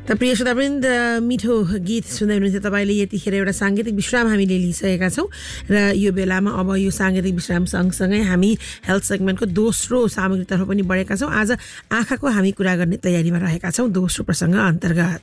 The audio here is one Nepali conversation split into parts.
त प्रिय श्रोतावृन्द, मिठो गीत सुन्दै हुनुहुन्थ्यो तपाईले। यतिखेर एउटा सांगीतिक विश्राम हामीले लिइसकेका छौँ र यो बेलामा अब यो सांगीतिक विश्राम सँगसँगै हामी हेल्थ सेगमेन्टको दोस्रो सामग्रीतर्फ पनि बढेका छौँ। आज आँखाको हामी कुरा गर्ने तयारीमा रहेका छौँ दोस्रो प्रसङ्ग अन्तर्गत।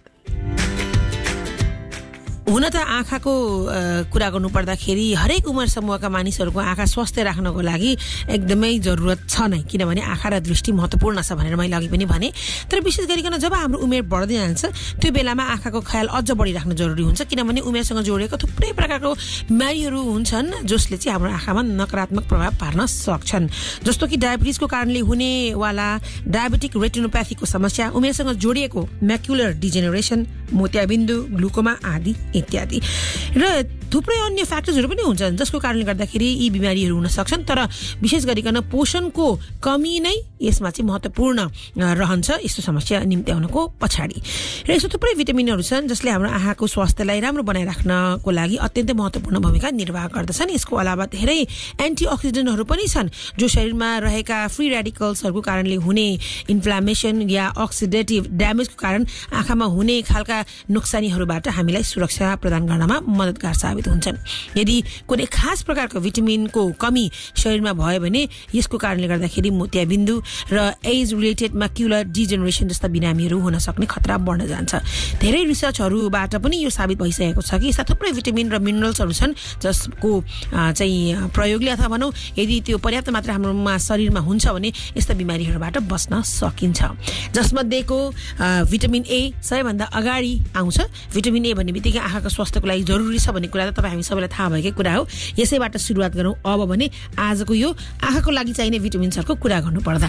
हुन त आँखाको कुरा गर्नु पर्दाखेरि हरेक उमेर समूहका मानिसहरूको आँखा स्वस्थ राख्नको लागि एकदमै जरुरत छ नै, किनभने आँखा र दृष्टि महत्त्वपूर्ण छ भनेर मैले अघि पनि भने। तर विशेष गरिकन जब हाम्रो उमेर बढ्दै जान्छ त्यो बेलामा आँखाको ख्याल अझ बढी राख्न जरुरी हुन्छ, किनभने उमेरसँग जोडिएको थुप्रै प्रकारको बिमारीहरू हुन्छन् जसले चाहिँ हाम्रो आँखामा नकारात्मक प्रभाव पार्न सक्छन्, जस्तो कि डायबिटिजको कारणले हुनेवाला डायबेटिक रेटिनोप्याथीको समस्या, उमेरसँग जोडिएको म्याक्युलर डिजेनेरेसन, मोतियाबिन्दु, ग्लुकोमा आदि इत्यादि। र थुप्रै अन्य फ्याक्टर्सहरू पनि हुन्छन् जसको कारणले गर्दाखेरि यी बिमारीहरू हुन सक्छन्। तर विशेष गरिकन पोषणको कमी नै यसमा चाहिँ महत्त्वपूर्ण रहन्छ यस्तो समस्या निम्त्याउनको पछाडि। र यस्तो थुप्रै भिटामिनहरू छन् जसले हाम्रो आँखाको स्वास्थ्यलाई राम्रो बनाइराख्नको लागि अत्यन्तै महत्त्वपूर्ण भूमिका निर्वाह गर्दछन्। यसको अलावा धेरै एन्टिअक्सिडेन्टहरू पनि छन् जो शरीरमा रहेका फ्री रेडिकल्सहरूको कारणले हुने इन्फ्लामेसन या अक्सिडेटिभ ड्यामेजको कारण आँखामा हुने खालका नोक्सानीहरूबाट हामीलाई सुरक्षा प्रदान गर्नमा मद्दतगार साबित हुन्छन्। यदि कुनै खास प्रकारको भिटामिनको कमी शरीरमा भयो भने यसको कारणले गर्दाखेरि मोतियाबिन्दु र एज रिलेटेड म्याक्युलर डिजेनेरेसन जस्ता बिरामीहरू हुन सक्ने खतरा बढ्न जान्छ। धेरै रिसर्चहरूबाट पनि यो साबित भइसकेको छ कि यस्ता थुप्रै भिटामिन र मिनरल्सहरू छन् जसको चाहिँ प्रयोगले अथवा भनौँ यदि त्यो पर्याप्त मात्रा हाम्रोमा शरीरमा हुन्छ भने यस्ता बिमारीहरूबाट बच्न सकिन्छ। जसमध्येको भिटामिन ए सबैभन्दा अगाडि आउँछ। भिटामिन ए भन्ने बित्तिकै आँखाको स्वास्थ्यको लागि जरुरी छ भन्ने कुरा त तपाईँ हामी सबैलाई थाहा भएकै कुरा हो। यसैबाट सुरुवात गरौँ अब भने आजको यो आँखाको लागि चाहिने भिटामिन्सहरूको कुरा गर्नुपर्दा।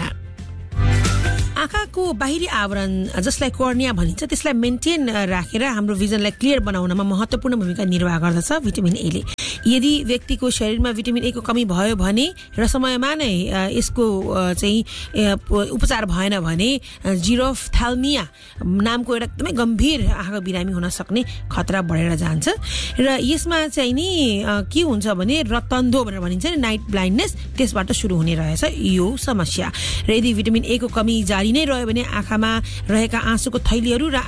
आँखाको बाहिरी आवरण जसलाई कर्निया भनिन्छ त्यसलाई मेन्टेन राखेर हाम्रो भिजनलाई क्लियर बनाउनमा महत्त्वपूर्ण भूमिका निर्वाह गर्दछ भिटामिन एले। यदि व्यक्तिको शरीरमा भिटामिन ए को कमी भयो भने र समयमा नै यसको चाहिँ उपचार भएन भने जिरोफ्थाल्मिया नामको एउटा एकदमै गम्भीर आँखाको बिरामी हुन सक्ने खतरा बढेर जान्छ। र यसमा चाहिँ नि के हुन्छ भने रतन्धो भनेर भनिन्छ नि, नाइट ब्लाइन्डनेस, त्यसबाट सुरु हुने रहेछ यो समस्या। र यदि भिटामिन ए को कमी जारी नै रह्यो भने आँखामा रहेका आँसुको थैलीहरू र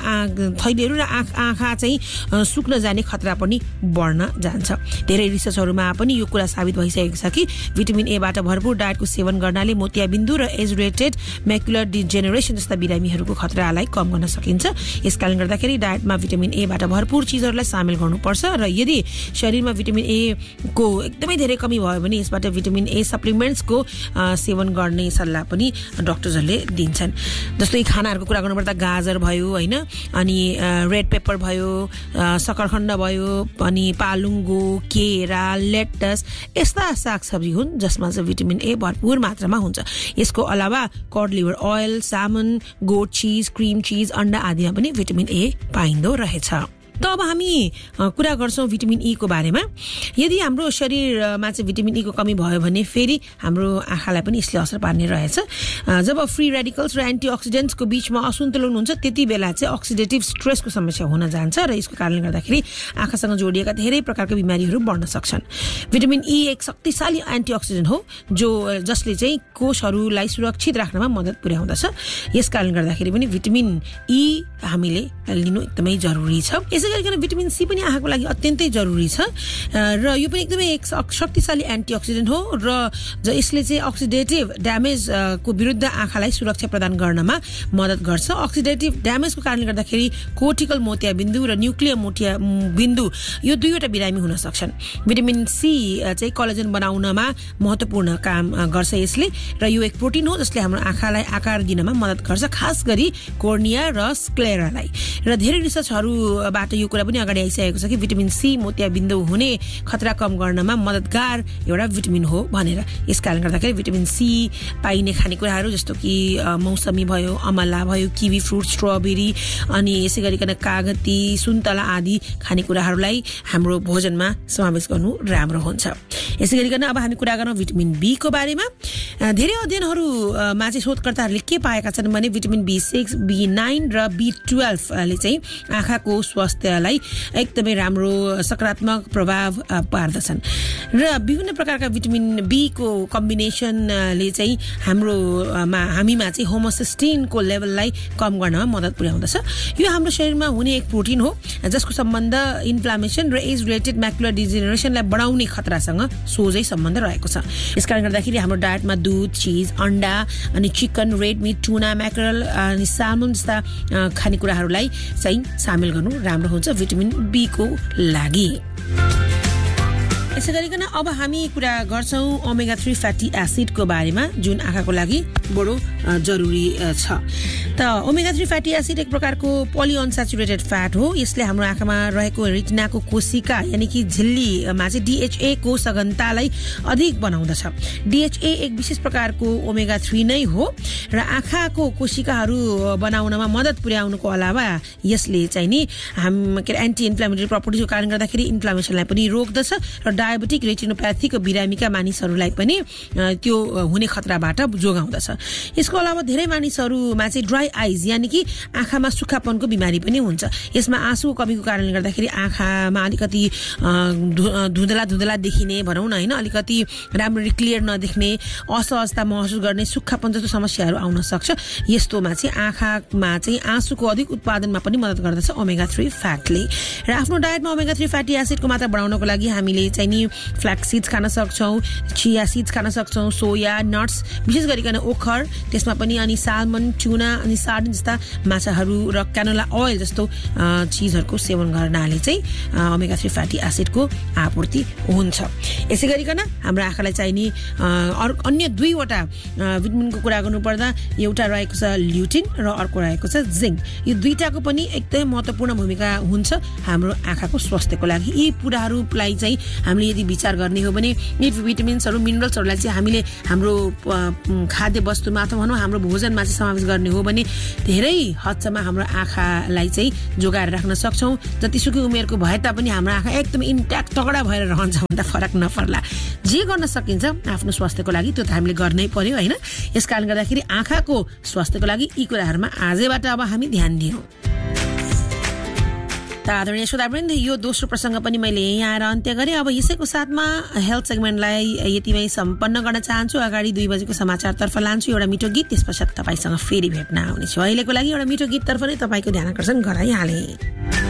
आँखा चाहिँ सुक्न जाने खतरा पनि बढ्न जान्छ। धेरै रिसर्चहरूमा पनि यो कुरा साबित भइसकेको छ कि भिटामिन ए बाट भरपूर डायटको सेवन गर्नाले मोतियाबिन्दु र एज रिलेटेड म्याक्युलर डिजेनेरेसन जस्ता बिरामीहरूको खतरालाई कम गर्न सकिन्छ। यसकारणले गर्दाखेरि डायटमा भिटामिन ए बाट भरपूर चिजहरूलाई सामेल गर्नुपर्छ। र यदि शरीरमा भिटामिन ए को एकदमै धेरै कमी भयो भने यसबाट भिटामिन ए सप्लिमेन्ट्सको सेवन गर्ने सल्लाह पनि डाक्टर्सहरूले दिन्छन्। जस्तै खानाहरूको कुरा गर्नुपर्दा गाजर भयो होइन, अनि रेड पेपर भयो, सकरखण्ड भयो, अनि पालुङ्गो, केरा, लेटस यस्ता सागसब्जी हुन् जसमा चाहिँ भिटामिन ए भरपूर मात्रामा हुन्छ। यसको अलावा कड लिभर ओइल, सामन, गोट चिज, क्रिम चिज, अन्डा आदिमा पनि भिटामिन ए पाइँदो रहेछ। त अब हामी कुरा गर्छौँ भिटामिन ई को बारेमा। यदि हाम्रो शरीरमा चाहिँ भिटामिन ई को कमी भयो भने फेरि हाम्रो आँखालाई पनि यसले असर पार्ने रहेछ। जब फ्री रेडिकल्स र एन्टिअक्सिडेन्ट्सको बीचमा असन्तुलन हुन्छ त्यति बेला चाहिँ अक्सिडेटिभ स्ट्रेसको समस्या हुन जान्छ र यसको कारणले गर्दाखेरि आँखासँग जोडिएका धेरै प्रकारका बिमारीहरू बढ्न सक्छन्। भिटामिन ई एक शक्तिशाली एन्टिअक्सिडेन्ट हो जसले चाहिँ कोषहरूलाई सुरक्षित राख्नमा मद्दत पुर्याउँदछ। यसकारणले गर्दाखेरि पनि भिटामिन ई हामीले लिनु एकदमै जरुरी छ। यसै गरिकन भिटामिन सी पनि आँखाको लागि अत्यन्तै जरुरी छ र यो पनि एकदमै एक शक्तिशाली एन्टिअक्सिडेन्ट हो र यसले चाहिँ अक्सिडेटिभ ड्यामेजको विरुद्ध आँखालाई सुरक्षा प्रदान गर्नमा मद्दत गर्छ। अक्सिडेटिभ ड्यामेजको कारणले गर्दाखेरि कोर्टिकल मोतियाबिन्दु र न्युक्लियर मोतियाबिन्दु यो दुईवटा बिरामी हुन सक्छन्। भिटामिन सी चाहिँ कोलाजन बनाउनमा महत्त्वपूर्ण काम गर्छ यसले, र यो एक प्रोटिन हो जसले हाम्रो आँखालाई आकार दिनमा मद्दत गर्छ, खास गरी कोर्निया र स्क्लेरालाई। र धेरै रिसर्चहरूबाट यो कुरा पनि अगाडि आइसकेको छ कि भिटामिन सी मोतियाबिन्दु हुने खतरा कम गर्नमा मद्दतगार एउटा भिटामिन हो भनेर। यसकारणले गर्दाखेरि भिटामिन सी पाइने खानेकुराहरू जस्तो कि मौसमी भयो, अमला भयो, किवी फ्रुट, स्ट्रबेरी, अनि यसै गरिकन कागती, सुन्तला आदि खानेकुराहरूलाई हाम्रो भोजनमा समावेश गर्नु राम्रो हुन्छ। यसै गरिकन अब हामी कुरा गरौँ भिटामिन बी को बारेमा। धेरै अध्ययनहरूमा चाहिँ शोधकर्ताहरूले के पाएका छन् भने भिटामिन B6, B9 र B12 ले चाहिँ आँखाको स्वास्थ्य स्वास्थ्यलाई एकदमै राम्रो सकारात्मक प्रभाव पार्दछन् र विभिन्न प्रकारका भिटामिन बी को कम्बिनेसनले चाहिँ हामीमा चाहिँ होमोसिस्टिनको लेभललाई कम गर्नमा मद्दत पुर्याउँदछ। यो हाम्रो शरीरमा हुने एक प्रोटिन हो जसको सम्बन्ध इन्फ्लामेसन र एज रिलेटेड म्याकुलर डिजेनेरेसनलाई बढाउने खतरासँग सोझै सम्बन्ध रहेको छ। यसकारण गर्दाखेरि हाम्रो डायटमा दुध, चीज, अन्डा अनि चिकन, रेड मिट, टुना, म्याकरल अनि साल्मन जस्ता खानेकुराहरूलाई चाहिँ सामेल गर्नु राम्रो हुन्छ भिटामिन बी को लागि। यसै गरिकन अब हामी कुरा गर्छौं ओमेगा 3 फ्याटी एसिडको बारेमा जुन आँखाको लागि बडो जरुरी छ। त ओमेगा 3 फ्याटी एसिड एक प्रकारको पोलिअनस्याचुरेटेड फ्याट हो। यसले हाम्रो आँखामा रहेको रेटिनाको कोशिका यानी कि झिल्लीमा चाहिँ DHA को सघनतालाई अधिक बनाउँदछ। DHA एक विशेष प्रकारको ओमेगा 3 नै हो र आँखाको कोशिकाहरू बनाउनमा मद्दत पुर्याउनुको अलावा यसले चाहिँ नि एन्टी इन्फ्लामेटरी प्रपर्टिजको कारणले गर्दाखेरि इन्फ्लामेसनलाई पनि रोक्दछ र डायबेटिक रेटिनोप्याथीको बिरामीका मानिसहरूलाई पनि त्यो हुने खतराबाट जोगाउँदछ। यसको अलावा धेरै मानिसहरूमा चाहिँ ड्राई आइज यानी कि आँखामा सुक्खापनको बिमारी पनि हुन्छ। यसमा आँसुको कमीको कारणले गर्दाखेरि आँखामा अलिकति धुँधला देखिने भनौँ न हैन, अलिकति राम्ररी क्लियर नदेख्ने, असहजता महसुस गर्ने, सुक्खापन जस्तो समस्याहरू आउन सक्छ। यस्तोमा चाहिँ आँखामा चाहिँ आँसुको अधिक उत्पादनमा पनि मद्दत गर्दछ ओमेगा 3 फ्याटले। र आफ्नो डायटमा ओमेगा 3 फ्याटी एसिडको मात्रा बढाउनको लागि हामीले चाहिँ नि फ्ल्याक्स सीड्स खान सक्छौं, चिया सीड्स खान सक्छौं, सोया नट्स विशेष गरिकन ओखर, त्यसमा पनि अनि साल्मन, ट्युना अनि सार्डिन जस्ता माछाहरू र क्यानोला ओइल जस्तो चीजहरूको सेवन गर्नाले चाहिँ ओमेगा 3 फ्याटी एसिडको आपूर्ति हुन्छ। यसै गरिकन हाम्रो आँखालाई चाहिने अन्य दुईवटा भिटामिनको कुरा गर्नुपर्दा एउटा रहेको छ ल्युटिन र अर्को रहेको छ जिङ्क। यो दुईटाको पनि एकदमै महत्त्वपूर्ण भूमिका हुन्छ हाम्रो आँखाको स्वास्थ्यको लागि। यी कुराहरूलाई चाहिँ हामीले यदि विचार गर्ने हो भने यी भिटामिन्सहरू मिनरल्सहरूलाई चाहिँ हामीले हाम्रो खाद्य वस्तुमा अथवा भनौँ हाम्रो भोजनमा चाहिँ समावेश गर्ने हो भने धेरै हदसम्म हाम्रो आँखालाई चाहिँ जोगाएर राख्न सक्छौँ। जतिसुकै उमेरको भए तापनि हाम्रो आँखा एकदम इन्ट्याक्ट तगडा भएर रहन्छ भन्दा फरक नपर्ला। जे गर्न सकिन्छ आफ्नो स्वास्थ्यको लागि त्यो त हामीले गर्नै पर्यो हैन। यसकारण गर्दाखेरि आँखाको स्वास्थ्यको लागि यी कुराहरूमा आजैबाट अब हामी ध्यान दियौँ। आदरणीय श्रोतावृन्द, यो दोस्रो प्रसंग पनि मैले यहाँ आएर अन्त्य गरेँ। अब यसैको साथमा हेल्थ सेगमेन्टलाई यतिमै सम्पन्न गर्न चाहन्छु। अगाडि 2 बजेको समाचारतर्फ लान्छु एउटा मिठो गीत, त्यसपश्चात तपाईसँग फेरि भेट्न आउनेछु। अहिलेको लागि एउटा मिठो गीततर्फ नै तपाईँको ध्यान आकर्षण गराइहालेँ।